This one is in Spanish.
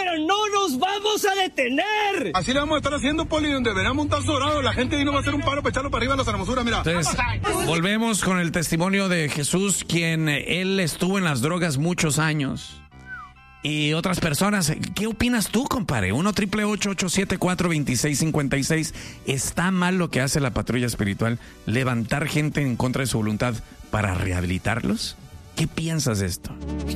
pero no nos vamos a detener. Así le vamos a estar haciendo, Poli, donde verán montar sobrado, la gente ahí no va a hacer un paro para echarlo para arriba a la hermosura, mira. Entonces, volvemos con el testimonio de Jesús, quien él estuvo en las drogas muchos años. Y otras personas, ¿qué opinas tú, compadre? 1-888-874-2656. ¿Está mal lo que hace la patrulla espiritual? ¿Levantar gente en contra de su voluntad para rehabilitarlos? ¿Qué piensas de esto?